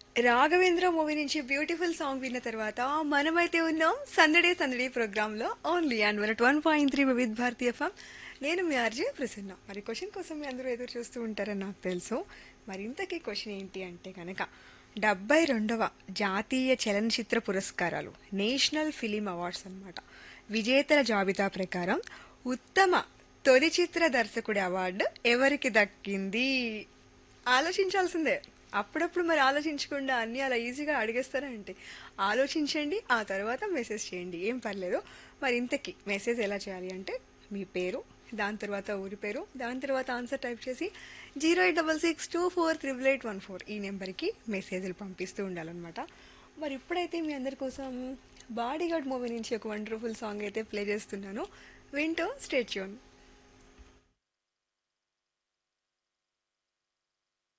Raghavendra movie నుంచి beautiful song విన్న తర్వాత మనమైతే ఉన్నాం సందడే సందడి ప్రోగ్రామ్ లో only and 101.3 Vividh Bharati FM. నేను మీ ఆర్జే ప్రసన్న. మరి క్వశ్చన్ కోసం మీ అందరూ ఎదురు చూస్తూ ఉంటారని నాకు తెలుసు. మరి ఇంతకీ క్వశ్చన్ ఏంటి అంటే కనుక 72వ జాతీయ చలనచిత్ర పురస్కారాలు నేషనల్ ఫిలిం అవార్డ్స్ అన్నమాట. విజేతల జాబితా ప్రకారం ఉత్తమ తొలి చిత్ర దర్శకుడి అవార్డు ఎవరికి దక్కింది? ఆలోచించాల్సిందే. అప్పుడప్పుడు మరి ఆలోచించకుండా అన్నీ అలా ఈజీగా అడిగేస్తారా అంటే ఆలోచించండి, ఆ తర్వాత మెసేజ్ చేయండి, ఏం పర్లేదు. మరి ఇంతకీ మెసేజ్ ఎలా చేయాలి అంటే మీ పేరు, దాని తర్వాత ఊరి పేరు, దాని తర్వాత ఆన్సర్ టైప్ చేసి 08662438814 ఈ నెంబర్కి మెసేజ్లు పంపిస్తూ ఉండాలన్నమాట. మరి ఇప్పుడైతే మీ అందరి కోసం బాడీగార్డ్ మూవీ నుంచి ఒక వండర్ఫుల్ సాంగ్ అయితే ప్లే చేస్తున్నాను. వింటూ స్టే ట్యూన్.